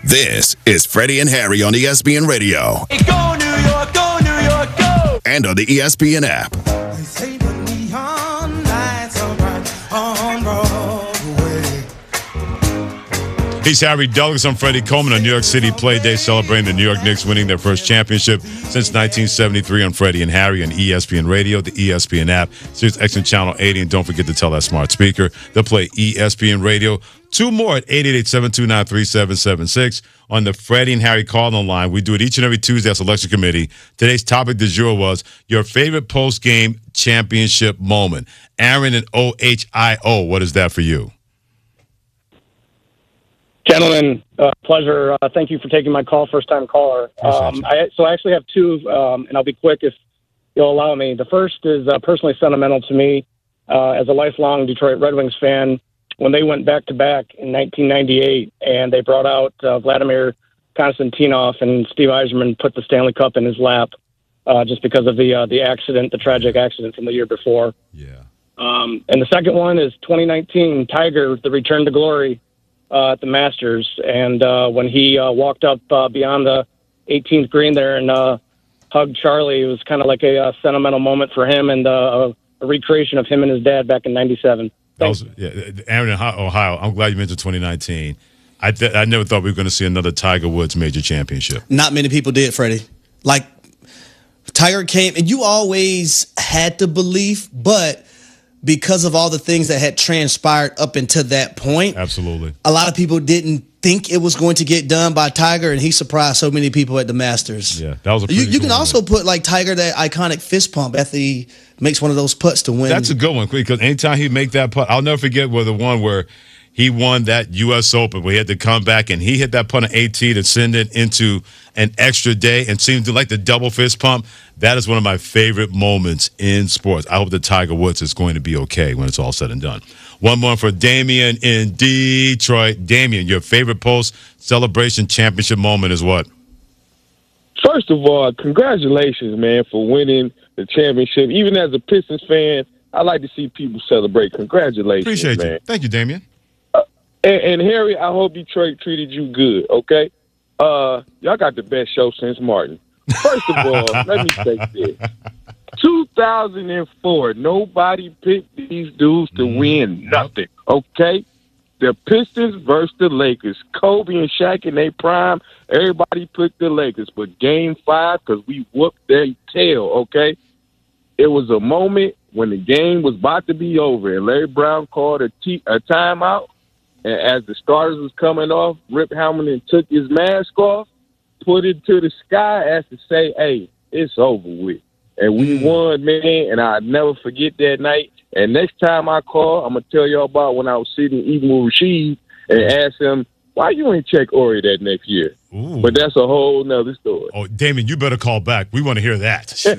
This is Freddie and Harry on ESPN Radio. Hey, go New York, go New York, go! And on the ESPN app. They say the neon lights are bright on Broadway. He's Harry Douglas. I'm Freddie Coleman on New York City Play Day, celebrating the New York Knicks winning their first championship since 1973 on Freddie and Harry on ESPN Radio, the ESPN app, Sirius XM Channel 80, and don't forget to tell that smart speaker they'll play ESPN Radio. Two more at 888-729-3776 on the Freddie and Harry call-in line. We do it each and every Tuesday as selection committee. Today's topic du jour was your favorite post-game championship moment. Aaron in OHIO, what is that for you? Gentlemen, pleasure. Thank you for taking my call, first-time caller. I actually have two, and I'll be quick if you'll allow me. The first is personally sentimental to me as a lifelong Detroit Red Wings fan. When they went back-to-back in 1998 and they brought out Vladimir Konstantinov and Steve Yzerman put the Stanley Cup in his lap just because of the accident, the tragic accident from the year before. Yeah. And the second one is 2019, Tiger, the return to glory at the Masters. And when he walked up beyond the 18th green there and hugged Charlie, it was kind of like a sentimental moment for him and a recreation of him and his dad back in 97. Aaron in Ohio, I'm glad you mentioned 2019. I never thought we were going to see another Tiger Woods major championship. Not many people did, Freddie. Like, Tiger came, and you always had the belief, but because of all the things that had transpired up until that point, absolutely, a lot of people didn't think it was going to get done by Tiger, and he surprised so many people at the Masters. Yeah, that was a You can also put, like, Tiger, that iconic fist pump after he makes one of those putts to win. That's a good one, because anytime he make that putt, I'll never forget the one where he won that U.S. Open, where he had to come back and he hit that putt on 18 to send it into an extra day and seemed to like the double fist pump. That is one of my favorite moments in sports. I hope that Tiger Woods is going to be okay when it's all said and done. One more for Damian in Detroit. Damian, your favorite post-celebration championship moment is what? First of all, congratulations, man, for winning the championship. Even as a Pistons fan, I like to see people celebrate. Congratulations, Appreciate man. you. Thank you, Damian. And Harry, I hope Detroit treated you good, okay? Y'all got the best show since Martin. First of all, let me say this. 2004, nobody picked these dudes to win nothing, okay? The Pistons versus the Lakers. Kobe and Shaq in their prime, everybody picked the Lakers. But Game 5, because we whooped their tail, okay? It was a moment when the game was about to be over, and Larry Brown called a timeout. And as the starters was coming off, Rip Hamilton took his mask off, put it to the sky as to say, hey, it's over with. And we won, man, and I'll never forget that night. And next time I call, I'm going to tell y'all about when I was sitting eating with Rasheed and asked him, why you ain't check Ori that next year? Ooh. But that's a whole nother story. Oh, Damon, you better call back. We want to hear that.